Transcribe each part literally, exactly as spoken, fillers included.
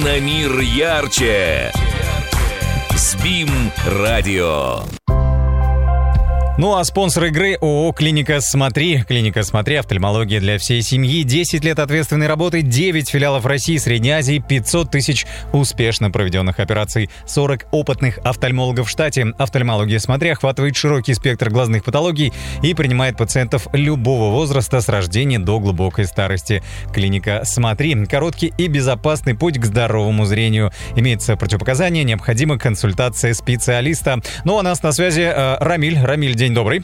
На мир ярче с БИМ-радио. Ну а спонсор игры ООО «Клиника Смотри». «Клиника Смотри» — офтальмология для всей семьи. десять лет ответственной работы, девять филиалов России и Средней Азии, пятьсот тысяч успешно проведенных операций, сорок опытных офтальмологов в штате. «Офтальмология Смотри» охватывает широкий спектр глазных патологий и принимает пациентов любого возраста с рождения до глубокой старости. «Клиника Смотри» — короткий и безопасный путь к здоровому зрению. Имеется противопоказания, необходима консультация специалиста. Ну а у нас на связи э, Рамиль. Рамиль, день добрый.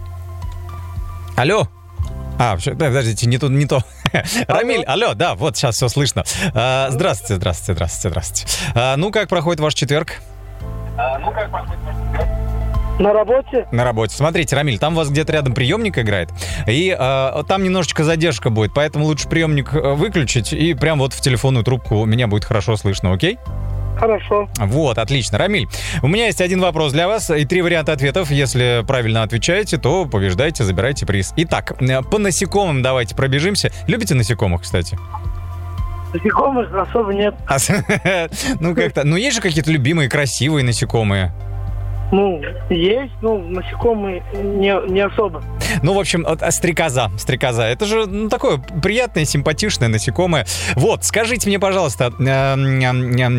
Алло. А, подождите, не то, не то. Рамиль, алло, да, вот сейчас все слышно. А, здравствуйте, здравствуйте, здравствуйте, здравствуйте. А, ну, как проходит ваш четверг? А, ну, как проходит ваш четверг? На работе. На работе. Смотрите, Рамиль, там у вас где-то рядом приемник играет, и а, там немножечко задержка будет, поэтому лучше приемник выключить, и прям вот в телефонную трубку меня будет хорошо слышно, окей? Хорошо. Вот, отлично. Рамиль, у меня есть один вопрос для вас и три варианта ответов. Если правильно отвечаете, то побеждаете, забирайте приз. Итак, по насекомым давайте пробежимся. Любите насекомых, кстати? Насекомых особо нет. Ну, как-то... Ну, есть же какие-то любимые, красивые насекомые? Ну, есть, ну, насекомые не, не особо. Ну, в общем, а стрекоза, стрекоза, это же ну, такое приятное, симпатичное насекомое. Вот, скажите мне, пожалуйста, нет,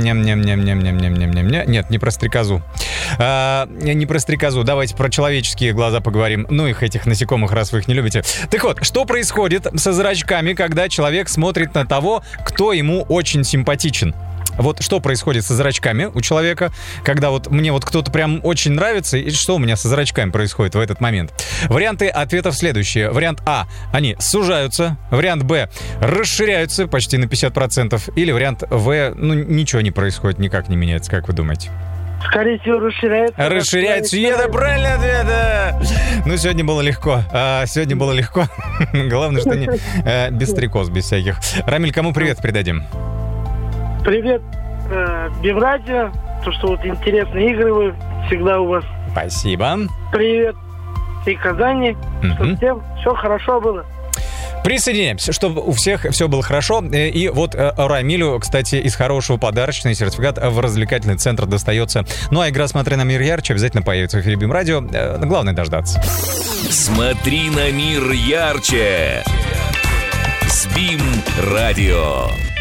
не про стрекозу, не про стрекозу, давайте про человеческие глаза поговорим, ну, их этих насекомых, раз вы их не любите. Так вот, что происходит со зрачками, когда человек смотрит на того, кто ему очень симпатичен? Вот что происходит со зрачками у человека, когда вот мне вот кто-то прям очень нравится, и что у меня со зрачками происходит в этот момент? Варианты ответов следующие. Вариант А. Они сужаются. Вариант Б. Расширяются почти на пятьдесят процентов. Или вариант В. Ну, ничего не происходит, никак не меняется, как вы думаете? Скорее всего, расширяется. Расширяется. И это правильный ответ. Ну, сегодня было легко. А, сегодня было легко. Главное, что не а, без стрекоз, без всяких. Рамиль, кому привет передадим? Привет, э, БИМ-радио. То, что вот интересные игры вы всегда у вас. Спасибо. Привет и Казани. Mm-hmm. Чтобы всем все хорошо было. Присоединяемся, чтобы у всех все было хорошо. И вот Рамилю, кстати, из хорошего подарочный сертификат в развлекательный центр достается. Ну а игра «Смотри на мир ярче» обязательно появится в эфире БИМ-радио. Главное дождаться. Смотри на мир ярче с БИМ-радио.